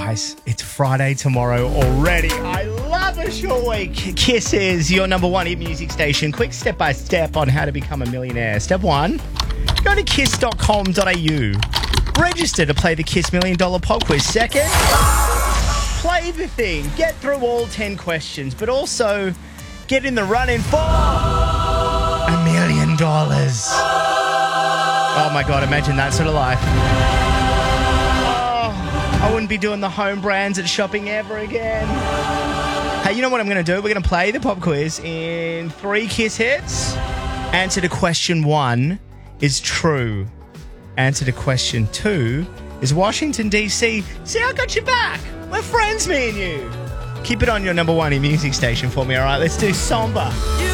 Guys, it's Friday tomorrow already. I love a short week. Kiss is your number one hit music station. Quick step-by-step on how to become a millionaire. Step one, go to kiss.com.au. Register to play the Kiss $1 Million Pop Quiz. Second, play the thing. Get through all 10 questions, but also get in the running for $1 million. Oh my God, imagine that sort of life. I wouldn't be doing the home brands at shopping ever again. Hey, you know what I'm going to do? We're going to play the pop quiz in 3 Kiss hits. Answer to question 1 is true. Answer to question 2 is Washington, D.C. See, I got your back. We're friends, me and you. Keep it on your number one in music station for me, all right? Let's do Samba.